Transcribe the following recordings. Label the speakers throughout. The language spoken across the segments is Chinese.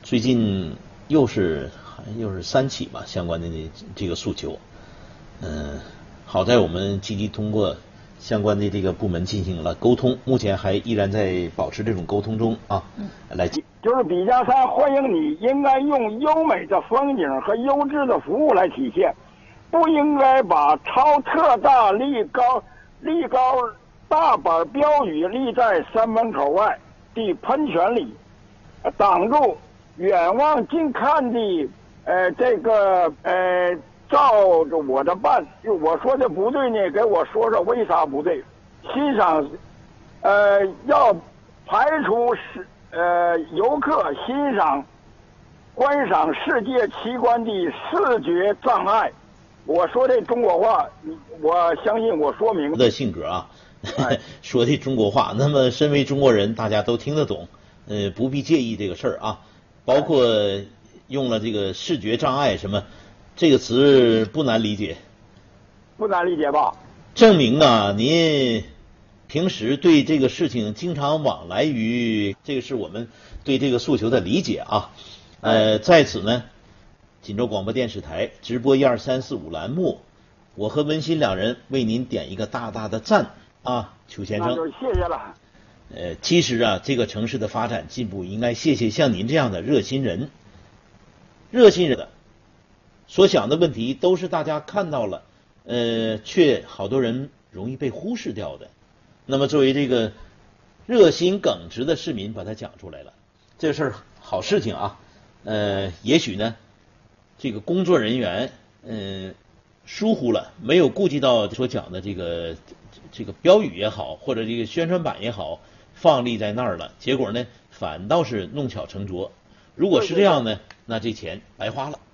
Speaker 1: 最近又是3起吧相关的这个诉求，好在我们积极通过相关的这个部门进行了沟通，目前还依然在保持这种沟通中啊。来，
Speaker 2: 就是笔架山欢迎你，应该用优美的风景和优质的服务来体现，不应该把超特大立高大板标语立在山门口外的喷泉里，挡住远望近看的照着我的办，就我说的不对呢，给我说说为啥不对。欣赏要排除游客观赏世界奇观的视觉障碍。我说的中国话，我相信我说明
Speaker 1: 的性格啊，说的中国话，那么身为中国人，大家都听得懂，不必介意这个事儿啊。包括用了这个视觉障碍什么，这个词不难理解，
Speaker 2: 不难理解吧？
Speaker 1: 证明啊，您平时对这个事情经常往来于，这个是我们对这个诉求的理解啊。在此呢，锦州广播电视台直播12345栏目，我和文心两人为您点一个大大的赞啊，邱先生。
Speaker 2: 那就谢谢了。
Speaker 1: 其实啊，这个城市的发展进步应该谢谢像您这样的热心人。热心人的所想的问题都是大家看到了，却好多人容易被忽视掉的。那么作为这个热心耿直的市民把它讲出来了，这事儿好事情啊。也许呢，这个工作人员疏忽了，没有顾及到所讲的这个标语也好，或者这个宣传板也好，放立在那儿了，结果呢反倒是弄巧成拙。如果是这样呢，那这钱白花了。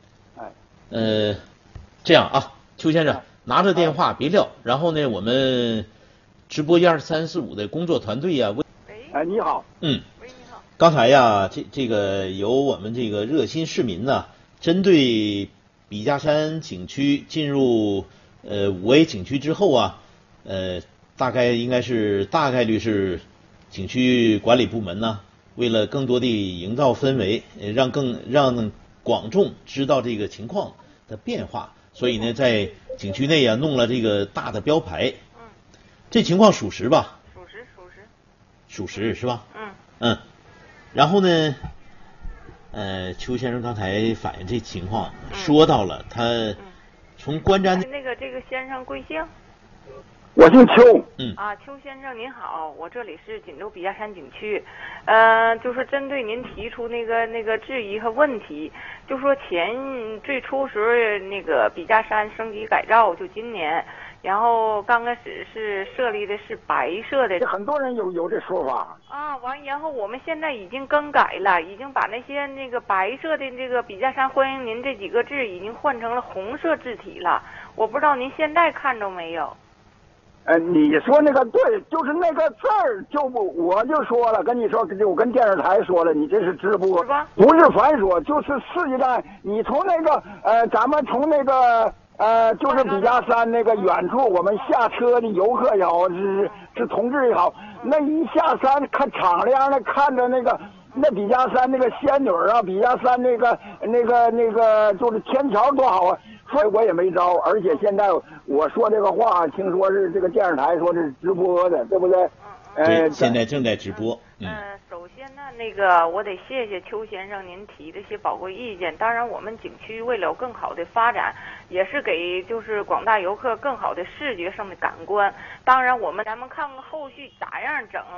Speaker 1: 这样啊，邱先生拿着电话别撂，然后呢，我们直播12345的工作团队呀，
Speaker 2: 你好。
Speaker 3: 喂，你好。
Speaker 1: 刚才呀，这个由我们这个热心市民呢，针对笔架山景区进入5A 景区之后啊，大概率是景区管理部门呢，为了更多的营造氛围，让广众知道这个情况的变化，所以呢，在景区内啊弄了这个大的标牌。这情况属实吧？属实是吧？然后呢，邱先生刚才反映这情况，说到了他从观瞻
Speaker 3: 这个先生贵姓？
Speaker 2: 我姓邱。
Speaker 3: 邱先生您好，我这里是锦州笔架山景区，就是针对您提出那个质疑和问题，就说最初时候那个笔架山升级改造，就今年，然后刚开始是设立的是白色的，
Speaker 2: 很多人有这说法
Speaker 3: 啊。然后我们现在已经更改了，已经把那些那个白色的这个笔架山欢迎您这几个字已经换成了红色字体了。我不知道您现在看着没有？
Speaker 2: 你说那个对，就是那个字儿，我就说了，跟你说，我跟电视台说了，你这是直播，不是繁琐，就是世界上你从那个咱们从那个就是笔架山那个远处，我们下车的游客也好，是同志也好，那一下山看敞亮的看着那笔架山那个仙女啊，笔架山那个就是天桥多好啊。所以我也没招，而且现在我说这个话，听说是这个电视台说是直播的，对不对？
Speaker 1: 对，现在正在直播。
Speaker 3: 首先呢，我得谢谢邱先生您提这些宝贵意见。当然，我们景区为了更好的发展，也是给就是广大游客更好的视觉上的感官。当然，咱们看看后续咋样整。